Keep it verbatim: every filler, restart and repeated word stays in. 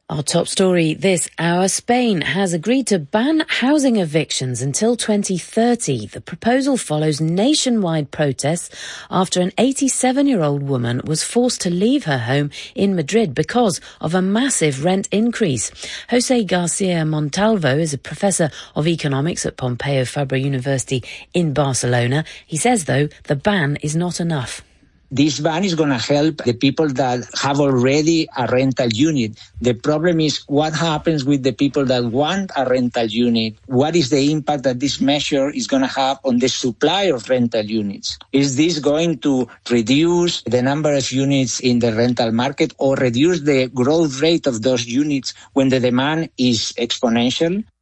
Our top story this hour, Spain has agreed to ban housing evictions until twenty thirty. The proposal follows nationwide protests after an eighty-seven-year-old woman was forced to leave her home in Madrid because of a massive rent increase. Jose Garcia Montalvo is a professor of economics at Pompeu Fabra University in Barcelona. He says, though, the ban is not enough. This ban is going to help the people that have already a rental unit. The problem is what happens with the people that want a rental unit? What is the impact that this measure is going to have on the supply of rental units? Is this going to reduce the number of units in the rental market or reduce the growth rate of those units when the demand is exponential?